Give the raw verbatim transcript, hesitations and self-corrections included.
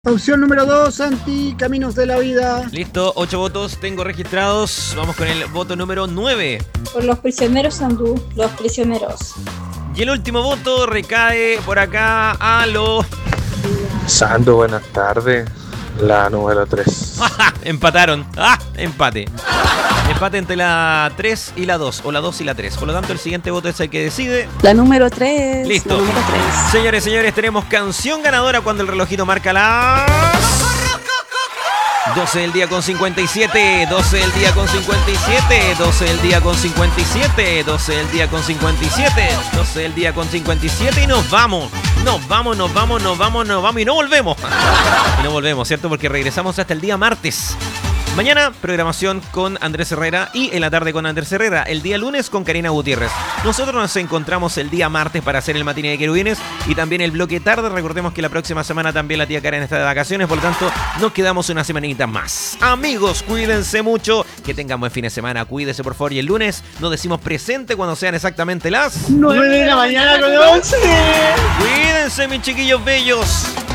Opción número dos, Santi, Caminos de la Vida. Listo, ocho votos tengo registrados. Vamos con el voto número nueve. Por los prisioneros Sandú, los prisioneros. Y el último voto recae por acá a lo... Sandu, buenas tardes. La número tres. Empataron. ¡Ah! Empate. Empate entre la tres y la dos, o la dos y la tres. Por lo tanto, el siguiente voto es el que decide. La número tres. Listo. La número tres. Señores, señores, tenemos canción ganadora cuando el relojito marca las... doce del día con cincuenta y siete, doce del día con cincuenta y siete, doce del día con cincuenta y siete, doce del día con cincuenta y siete, doce del día con cincuenta y siete y nos vamos. Nos vamos, nos vamos, nos vamos, nos vamos y no volvemos. Y no volvemos, ¿cierto? Porque regresamos hasta el día martes. Mañana, programación con Andrés Herrera y en la tarde con Andrés Herrera. El día lunes con Karina Gutiérrez. Nosotros nos encontramos el día martes para hacer el matiné de querubines y también el bloque tarde. Recordemos que la próxima semana también la tía Karen está de vacaciones, por lo tanto nos quedamos una semanita más. Amigos, cuídense mucho, que tengan buen fin de semana, cuídense por favor y el lunes nos decimos presente cuando sean exactamente las nueve de la mañana con once. Cuídense, mis chiquillos bellos.